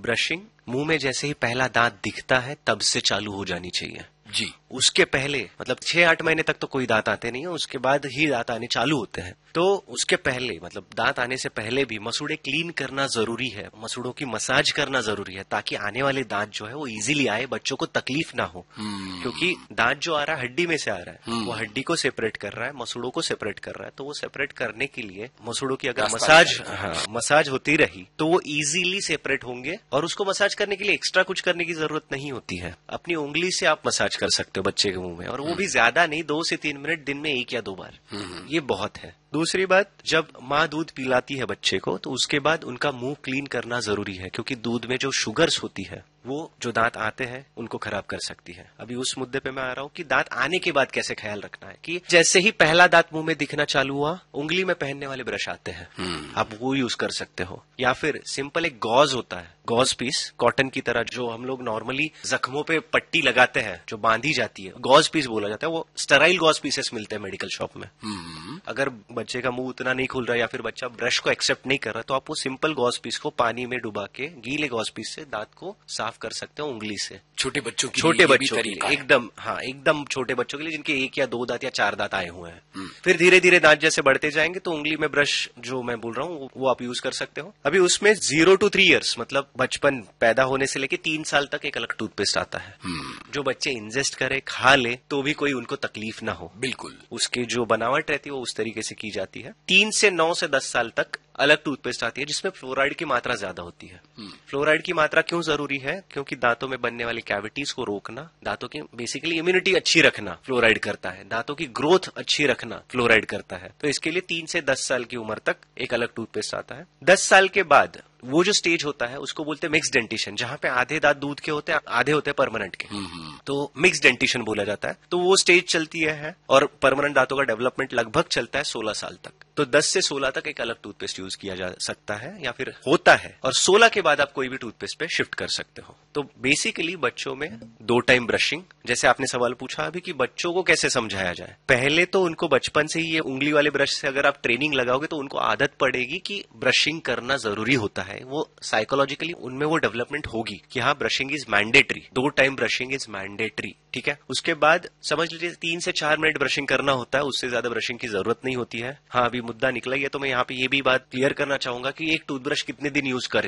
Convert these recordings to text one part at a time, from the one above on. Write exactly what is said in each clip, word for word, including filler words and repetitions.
Brushing मुंह में जैसे ही पहला दांत दिखता है तब से चालू हो जानी चाहिए जी। उसके पहले मतलब छह आठ महीने तक तो कोई दांत आते नहीं है, उसके बाद ही दांत आने चालू होते हैं। तो उसके पहले मतलब दांत आने से पहले भी मसूड़े क्लीन करना जरूरी है, मसूड़ों की मसाज करना जरूरी है, ताकि आने वाले दांत जो है वो इजीली आए, बच्चों को तकलीफ ना हो। क्योंकि दांत जो आ रहा है हड्डी में से आ रहा है, वो हड्डी को सेपरेट कर रहा है, मसूड़ों को सेपरेट कर रहा है। तो वो सेपरेट करने के लिए मसूड़ों की अगर मसाज हाँ मसाज होती रही तो वो इजीली सेपरेट होंगे, और उसको मसाज करने के लिए एक्स्ट्रा कुछ करने की जरूरत नहीं होती है। अपनी उंगली से आप मसाज कर सकते हो बच्चे के मुंह में, और वो भी ज्यादा नहीं, दो से तीन मिनट दिन में एक या दो बार, ये बहुत है। दूसरी बात, जब माँ दूध पिलाती है बच्चे को तो उसके बाद उनका मुंह क्लीन करना जरूरी है, क्योंकि दूध में जो शुगर्स होती है वो जो दांत आते हैं उनको खराब कर सकती है। अभी उस मुद्दे पे मैं आ रहा हूँ कि दांत आने के बाद कैसे ख्याल रखना है। कि जैसे ही पहला दांत मुंह में दिखना चालू हुआ, उंगली में पहनने वाले ब्रश आते हैं, आप वो यूज कर सकते हो। या फिर सिंपल एक गॉज होता है, गॉज पीस, कॉटन की तरह जो हम लोग नॉर्मली जख्मों पे पट्टी लगाते हैं जो बांधी जाती है, गॉज पीस बोला जाता है। वो स्टेराइल गॉज पीसेस मिलते हैं मेडिकल शॉप में। अगर बच्चे का मुंह उतना नहीं खुल रहा या फिर बच्चा ब्रश को एक्सेप्ट नहीं कर रहा, तो आप वो सिंपल गॉज पीस को पानी में डुबा के गीले गॉज पीस से दांत को साफ कर सकते हो उंगली से। छोटे बच्चों के छोटे बच्चों के लिए एकदम हाँ एकदम छोटे बच्चों के लिए जिनके एक या दो दांत या चार दांत आए हुए हैं। फिर धीरे धीरे दांत जैसे बढ़ते जाएंगे तो उंगली में ब्रश जो मैं बोल रहा हूँ वो आप यूज कर सकते हो। अभी उसमें जीरो टू थ्री इयर्स मतलब बचपन पैदा होने से लेके तीन साल तक एक अलग टूथपेस्ट आता है, जो बच्चे इंजेस्ट करे, खा ले तो भी कोई उनको तकलीफ ना हो। बिल्कुल, उसकी जो बनावट रहती है वो उस तरीके से की जाती है। तीन से नौ से दस साल तक अलग टूथपेस्ट आती है जिसमें फ्लोराइड की मात्रा ज्यादा होती है। फ्लोराइड की मात्रा क्यों जरूरी है? क्योंकि दांतों में बनने वाली कैविटीज को रोकना, दांतों की बेसिकली इम्यूनिटी अच्छी रखना फ्लोराइड करता है, दांतों की ग्रोथ अच्छी रखना फ्लोराइड करता है। तो इसके लिए तीन से दस साल की उम्र तक एक अलग टूथपेस्ट आता है। दस साल के बाद वो जो स्टेज होता है उसको बोलते हैं मिक्स डेंटिशन, जहां पे आधे दांत दूध के होते हैं, आधे होते हैं परमानेंट के, तो मिक्स डेंटिशन बोला जाता है। तो वो स्टेज चलती है और परमानेंट दांतों का डेवलपमेंट लगभग चलता है सोलह साल तक। तो दस से सोलह तक एक अलग टूथपेस्ट यूज किया जा सकता है या फिर होता है, और सोलह के बाद आप कोई भी टूथपेस्ट पे शिफ्ट कर सकते हो। तो बेसिकली बच्चों में दो टाइम ब्रशिंग, जैसे आपने सवाल पूछा अभी कि बच्चों को कैसे समझाया जाए। पहले तो उनको बचपन से ही ये उंगली वाले ब्रश से अगर आप ट्रेनिंग लगाओगे तो उनको आदत पड़ेगी कि ब्रशिंग करना जरूरी होता है। वो साइकोलॉजिकली उनमें वो डेवलपमेंट होगी कि हाँ ब्रशिंग इज मैंडेटरी, दो टाइम ब्रशिंग इज मैंडेटरी, ठीक है। उसके बाद समझ लीजिए तीन से चार मिनट ब्रशिंग करना होता है, उससे ज्यादा ब्रशिंग की जरूरत नहीं होती है। हाँ अभी मुद्दा निकला ही है तो मैं यहाँ पे ये भी बात क्लियर करना चाहूंगा कि एक टूथब्रश कितने दिन यूज करे।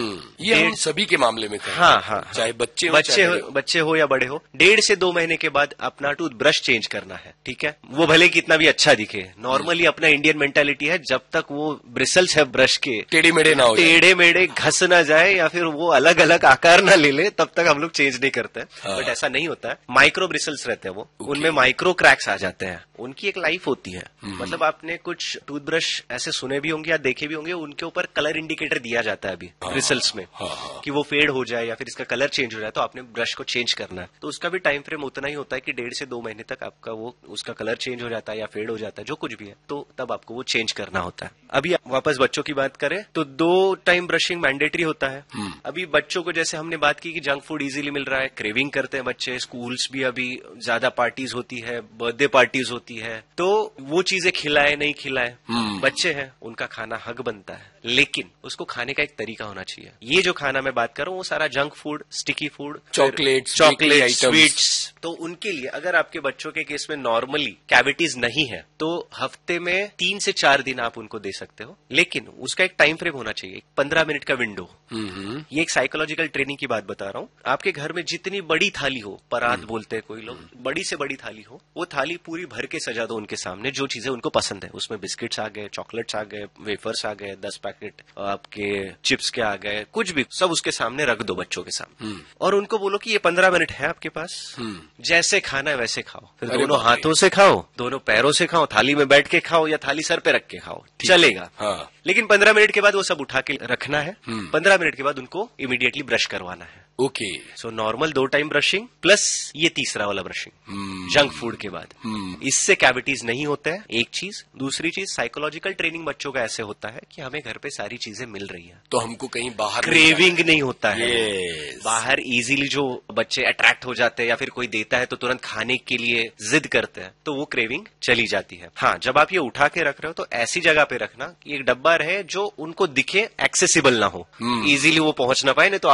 ये हम सभी के मामले में करें। हाँ हाँ, चाहे बच्चे बच्चे हो, बच्चे हो या बड़े हो, डेढ़ से दो महीने के बाद अपना टूथब्रश चेंज करना है, ठीक है। वो भले कितना भी अच्छा दिखे, नॉर्मली अपना इंडियन मेंटालिटी है जब तक वो ब्रिसल्स है ब्रश के टेढ़े मेढ़े ना हो, टेढ़े मेढ़े घस ना जाए या फिर वो अलग अलग आकार ना ले ले, तब तक हम लोग चेंज नहीं करते हैं। हाँ। बट ऐसा नहीं होता है, माइक्रो ब्रिसल्स रहते हैं वो, उनमें माइक्रो क्रैक्स आ जाते हैं, उनकी एक लाइफ होती है। मतलब आपने कुछ टूथब्रश ऐसे सुने भी होंगे या देखे भी होंगे, उनके ऊपर कलर इंडिकेटर दिया जाता है अभी ब्रिसल्स में, हाँ। कि वो फेड हो जाए या फिर इसका कलर चेंज हो जाए तो आपने ब्रश को चेंज करना है। तो उसका भी टाइम फ्रेम उतना ही होता है कि डेढ़ से दो महीने तक आपका वो उसका कलर चेंज हो जाता है या फेड हो जाता है, जो कुछ भी है, तो तब आपको वो चेंज करना होता है। अभी वापस बच्चों की बात करें तो दो टाइम ब्रशिंग मैंडेटरी होता है। अभी बच्चों को जैसे हमने बात की कि जंक फूड इजीली मिल रहा है, क्रेविंग करते हैं बच्चे, स्कूल्स भी अभी ज्यादा पार्टीज होती है, बर्थडे पार्टीज होती है, तो वो चीजें खिलाए नहीं खिलाए, बच्चे हैं उनका खाना हक बनता है, लेकिन उसको खाने का एक तरीका होना चाहिए। ये जो खाना मैं बात कर रहा हूँ वो सारा junk food, sticky food, chocolate chocolate sweets, तो उनके लिए अगर आपके बच्चों के केस में नॉर्मली कैविटीज नहीं है तो हफ्ते में तीन से चार दिन आप उनको दे सकते हो, लेकिन उसका एक टाइम फ्रेम होना चाहिए, पंद्रह मिनट का विंडो। ये एक साइकोलॉजिकल ट्रेनिंग की बात बता रहा हूँ। आपके घर में जितनी बड़ी थाली हो, परात बोलते हैं कोई लोग, बड़ी से बड़ी थाली हो, वो थाली पूरी भर के सजा दो उनके सामने, जो चीजें उनको पसंद है। उसमें बिस्किट्स आ गए, चॉकलेट्स आ गए, वेफर्स आ गए, दस पैकेट आपके चिप्स के आ गए, कुछ भी, सब उसके सामने रख दो बच्चों के सामने, और उनको बोलो कि ये पंद्रह मिनट है आपके पास, जैसे खाना है वैसे खाओ। फिर दोनों हाथों से खाओ, दोनों पैरों से खाओ, थाली में बैठ के खाओ या थाली सर पे रख के खाओ, चलेगा। हाँ। लेकिन पंद्रह मिनट के बाद वो सब उठा के रखना है, पंद्रह मिनट के बाद उनको इमीडिएटली ब्रश करवाना है। ओके, सो नॉर्मल दो टाइम ब्रशिंग प्लस ये तीसरा वाला ब्रशिंग जंक फूड के बाद, इससे कैविटीज नहीं होते हैं, एक चीज। दूसरी चीज, साइकोलॉजिकल ट्रेनिंग बच्चों का ऐसे होता है कि हमें घर पे सारी चीजें मिल रही है, तो हमको कहीं बाहर क्रेविंग नहीं होता है। yes. बाहर इजीली जो बच्चे अट्रैक्ट हो जाते हैं या फिर कोई देता है तो तुरंत खाने के लिए जिद करते हैं, तो वो क्रेविंग चली जाती है। हाँ, जब आप ये उठा के रख रहे हो तो ऐसी जगह पे रखना कि एक डब्बा रहे जो उनको दिखे, एक्सेसिबल ना हो, इजीली वो पहुंच ना पाए, नहीं तो